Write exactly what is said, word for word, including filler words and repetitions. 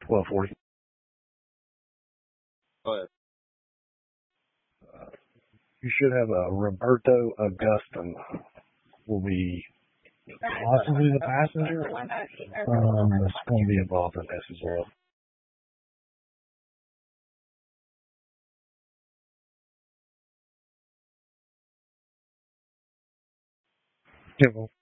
twelve forty. Go ahead. Uh, you should have a Roberto Augustin will be possibly the passenger. Um, that's going to be involved in this as well. Yeah, well,